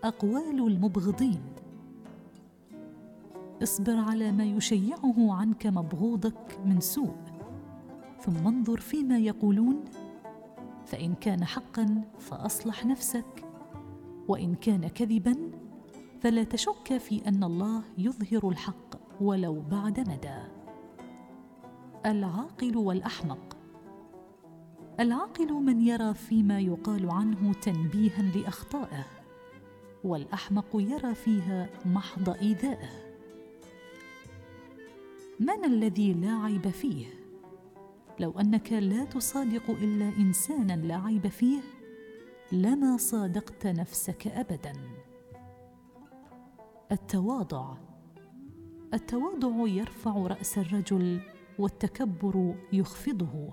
أقوال المبغضين. اصبر على ما يشيعه عنك مبغوضك من سوء، ثم انظر فيما يقولون، فإن كان حقا فأصلح نفسك، وإن كان كذبا فلا تشك في أن الله يظهر الحق ولو بعد مدى. العاقل والأحمق. العاقل من يرى فيما يقال عنه تنبيها لأخطائه، والأحمق يرى فيها محض إيذائه. من الذي لا عيب فيه؟ لو أنك لا تصادق إلا إنسانا لا عيب فيه لما صادقت نفسك أبدا. التواضع. التواضع يرفع رأس الرجل، والتكبر يخفضه.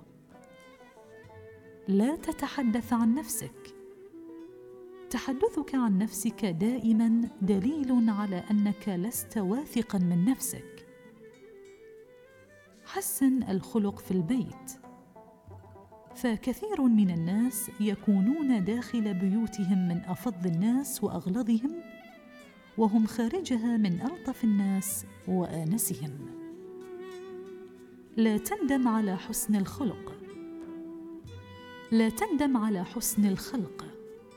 لا تتحدث عن نفسك. تحدثك عن نفسك دائما دليل على أنك لست واثقا من نفسك. حسن الخلق في البيت، فكثير من الناس يكونون داخل بيوتهم من أفض الناس وأغلظهم، وهم خارجها من ألطف الناس وآنسهم. لا تندم على حسن الخلق. لا تندم على حسن الخلق.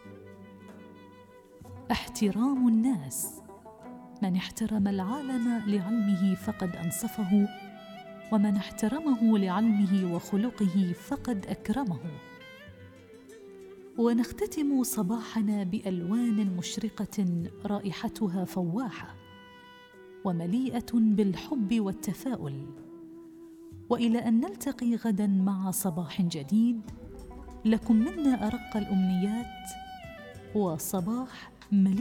احترام الناس. من احترم العالم لعلمه فقد أنصفه، ومن احترمه لعلمه وخلقه فقد أكرمه. ونختتم صباحنا بألوان مشرقة رائحتها فواحة ومليئة بالحب والتفاؤل. وإلى أن نلتقي غدا مع صباح جديد، لكم منا أرق الأمنيات، وصباح مليء